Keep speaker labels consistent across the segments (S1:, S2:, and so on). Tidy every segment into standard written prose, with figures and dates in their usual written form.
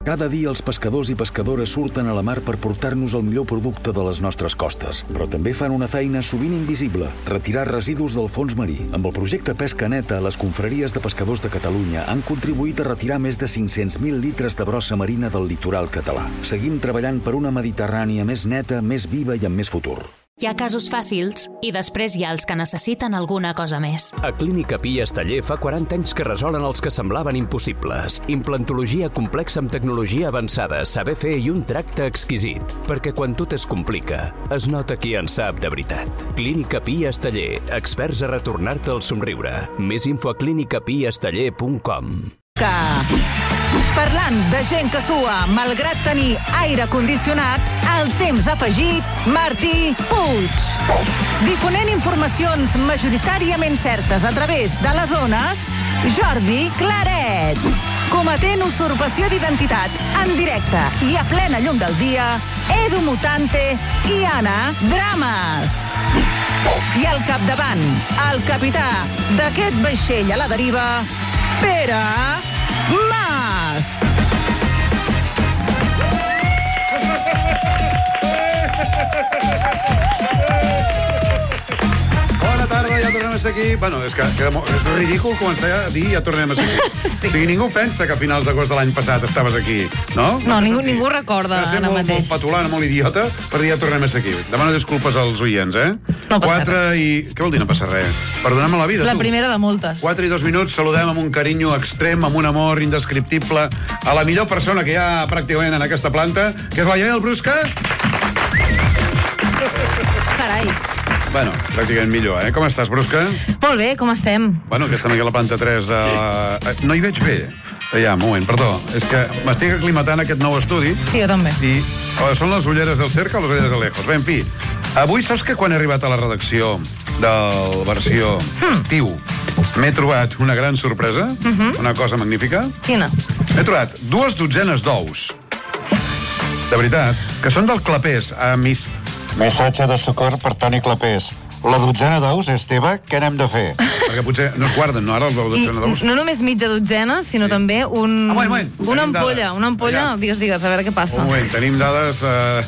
S1: Cada dia els pescadors i pescadores surten a la mar per portar-nos el millor producte de les nostres costes, però també fan una feina sovint invisible, retirar residus del fons marí. Amb el projecte Pesca Neta, les confraries de pescadors de Catalunya han contribuït a retirar més de 500.000 litres de brossa marina del litoral català. Seguim treballant per una Mediterrània més neta, més viva i amb més futur.
S2: Hi ha casos fàcils i després hi ha els que necessiten alguna cosa més.
S3: A Clínica Pi Esteller fa 40 anys que resolen els que semblaven impossibles. Implantologia complexa amb tecnologia avançada, saber fer i un tracte exquisit. Perquè quan tot es complica, es nota qui en sap de veritat. Clínica Pi Esteller, experts a retornar-te el somriure. Més info a clinicapiesteller.com.
S4: Parlant de gent que sua, malgrat tenir aire condicionat, el temps afegit, Martí Puig. Difonent informacions majoritàriament certes a través de les ones, Jordi Claret. Cometent usurpació d'identitat en directe i a plena llum del dia, Edu Mutante i Anna Drames. I al capdavant, el capità d'aquest vaixell a la deriva, Pere Mas.
S5: Bona tarda, ja tornem a ser aquí. Bueno, és ridícul començar a dir ja tornem a ser aquí.
S6: Sí.
S5: O sigui, ningú pensa que a finals d'agost de l'any passat estaves aquí, no?
S6: No, ningú recorda ara mateix.
S5: Molt patulant, molt idiota, per dir ja tornem a ser aquí. Demano disculpes als oients, eh?
S6: No passa
S5: 4 i... Què vol dir no passa res? Perdonem-me la vida,
S6: És la
S5: tu.
S6: primera de moltes.
S5: 4 i 2 minuts, saludem amb un carinyo extrem, amb un amor indescriptible a la millor persona que hi ha pràcticament en aquesta planta, que és la Yael Brusca.
S6: Carai.
S5: Bueno, pràcticament millor, eh? Com estàs, Brusca?
S6: Molt bé, com estem?
S5: Bueno, que estem aquí a la planta 3. No hi veig bé. Ja, un moment, perdó. És que m'estic aclimatant a aquest nou estudi.
S6: Sí, jo també.
S5: I són les ulleres del cerca o les ulleres de lejos? Bé, en fi, avui saps que quan he arribat a la redacció del versió estiu m'he trobat una gran sorpresa? Una cosa magnífica?
S6: Quina?
S5: M'he trobat 2 dotzenes d'ous. De veritat, que són del Clapés.
S7: Missatge de socor per Toni Clapés. La dotzena d'ous és teva, què n'hem de fer?
S5: Perquè potser no es guarden, no, ara, la dotzena d'ous?
S6: No només mitja dotzena, sinó també una ampolla. Una ampolla, digues, a veure què passa.
S5: Un moment, tenim dades...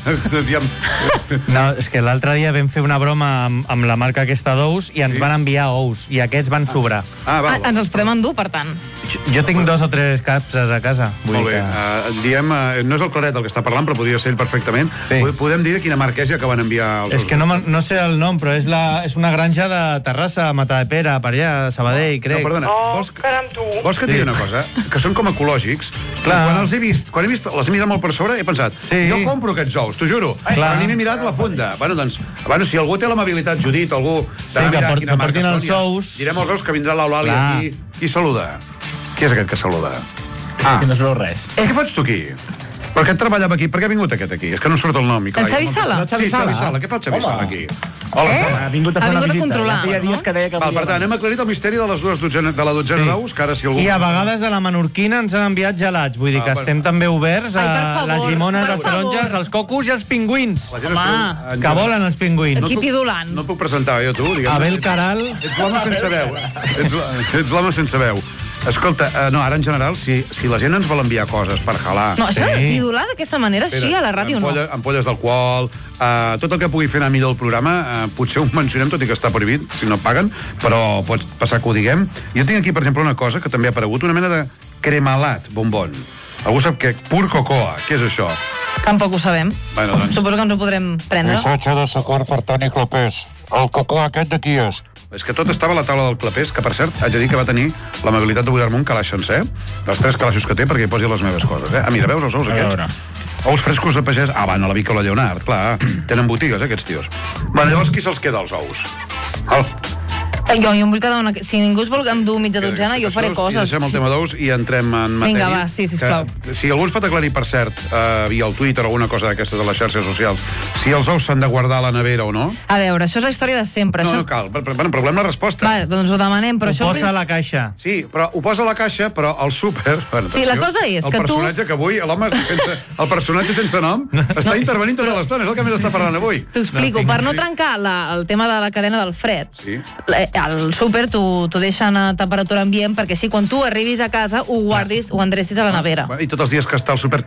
S8: No, és que l'altre dia vam fer una broma amb la marca aquesta d'ous i ens van enviar ous, i aquests van sobrar.
S6: Ens els podem endur, per tant.
S8: Jo tinc 2 o 3 capses a casa.
S5: Molt bé. Diem, no és el Claret el que està parlant, però podria ser ell perfectament. Podem dir de quina marca és que van enviar els ous?
S8: És que no sé el nom, però és una granja de Terrassa, Matadepera, per allà, Sabadell, crec.
S5: No, perdona. Vols que et digui una cosa? Que són com ecològics. Clar. Quan els he vist, les he mirat molt per sobre, he pensat, jo compro aquests ous, t'ho juro. Però ni m'he mirat la funda. Bueno, doncs, si algú té l'amabilitat, Judit, algú...
S8: Sí, que portin els ous.
S5: Direm els ous que vindrà l'Eulàlia aquí i saluda. Qui és aquest que saluda?
S8: Que no es veu res.
S5: Què fots tu aquí? Per què treballava aquí? Per què ha vingut aquest aquí? És que no surt el nom.
S6: En Xavi Sala?
S5: Sí, Xavi Sala. Què fa el Xavi Sala aquí?
S8: Ha vingut a fer una visita.
S6: Controlar.
S8: Feia dies que deia que
S5: per tant, hem aclarit el misteri de la dotzena d'ous, que ara si algú...
S8: I a vegades a la Menorquina ens han enviat gelats. Vull dir que estem també oberts a les llimones, les taronges, els cocos i els pingüins.
S6: Home,
S8: que volen els pingüins.
S6: Aquí pidolant.
S5: No et puc presentar, jo, tu.
S8: Abel Caral.
S5: Ets l'home sense veu. Ets l'home sense veu. Escolta, no, ara en general, si la gent ens vol enviar coses per jalar...
S6: No, això de pidolar d'aquesta manera, així, a la ràdio, no.
S5: Ampolles d'alcohol, tot el que pugui fer anar millor el programa, potser ho mencionem, tot i que està prohibit, si no paguen, però pot passar que ho diguem. Jo tinc aquí, per exemple, una cosa que també ha aparegut, una mena de cremalat bombon. Algú sap què? Pur cocoa. Què és això?
S6: Tampoc ho sabem.
S5: Bueno, doncs...
S6: Suposo que ens ho podrem prendre.
S7: Missatge de socor per Toni Clapés. El cocoa aquest de qui és?
S5: És que tot estava a la taula del Clapés, que per cert, haig de dir que va tenir l'amabilitat de buidar-me un calaix sencer, dels 3 calaixos que té, perquè hi posi les meves coses. Mira, veus els ous aquests? Ous frescos de pagès. Van a la Vica o la Lleonard, clar. Tenen botigues, aquests tios. Llavors, qui se'ls queda, els ous?
S6: Jo em vull quedar una... Si ningú es vol endur mitja dotzena, jo faré coses.
S5: I deixem el tema d'ous i entrem en matèria.
S6: Vinga, va, sí, sisplau.
S5: Si algú ens pot aclarir, per cert, via el Twitter o alguna cosa d'aquestes de les xarxes socials, si els ous s'han de guardar a la nevera o no?
S6: A veure, això és la història de sempre.
S5: No cal. Bueno, però volem la resposta.
S6: Va, doncs ho demanem, però això...
S8: Ho posa a la caixa.
S5: Sí, però ho posa a la caixa, però al súper...
S6: Sí, la cosa és que tu...
S5: El personatge que avui, el personatge sense nom, està intervenint tota l'estona, és el que més està parlant avui.
S6: T'ho explico, per no trencar el tema de la cadena del fred, al súper t'ho deixen a temperatura ambient perquè si quan tu arribis a casa ho guardis, ho endrecis a la nevera.
S5: I tots els dies que està al súper